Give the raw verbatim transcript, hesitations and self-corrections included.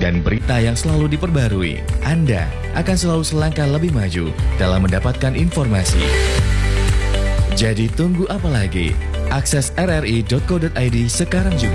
dan berita yang selalu diperbarui, Anda akan selalu selangkah lebih maju dalam mendapatkan informasi. Jadi tunggu apa lagi? Akses r r i dot co dot i d sekarang juga.